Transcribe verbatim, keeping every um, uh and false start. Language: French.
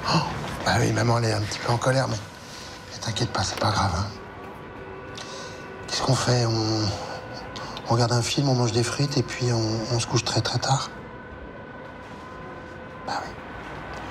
Oh, bah oui, maman, elle est un petit peu en colère, mais, mais t'inquiète pas, c'est pas grave. Hein. Qu'est-ce qu'on fait on... on regarde un film, on mange des frites et puis on, on se couche très très tard.